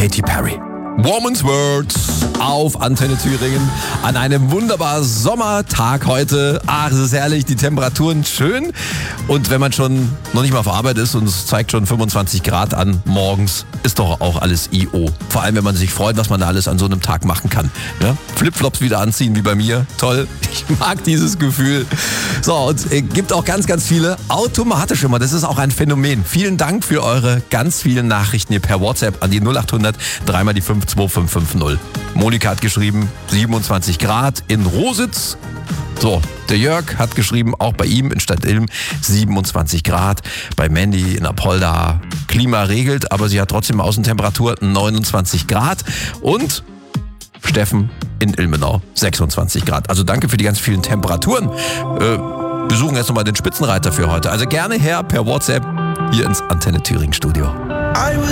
Katy Perry. Woman's Words auf Antenne Thüringen an einem wunderbar Sommertag heute. Ach, es ist herrlich, die Temperaturen schön. Und wenn man schon noch nicht mal auf Arbeit ist und es zeigt schon 25 Grad an morgens, ist doch auch alles IO. Vor allem, wenn man sich freut, was man da alles an so einem Tag machen kann. Ja? Flipflops wieder anziehen wie bei mir. Toll, ich mag dieses Gefühl. So, und es gibt auch ganz, ganz viele automatisch immer. Das ist auch ein Phänomen. Vielen Dank für eure ganz vielen Nachrichten hier per WhatsApp an die 0800 3 mal die 52550. Monika hat geschrieben 27 Grad in Rositz. So, der Jörg hat geschrieben, auch bei ihm in Stadtilm 27 Grad. Bei Mandy in Apolda Klima regelt, aber sie hat trotzdem Außentemperatur 29 Grad. Und Steffen in Ilmenau 26 Grad. Also danke für die ganz vielen Temperaturen. Wir suchen jetzt nochmal den Spitzenreiter für heute. Also gerne her per WhatsApp hier ins Antenne Thüringen Studio.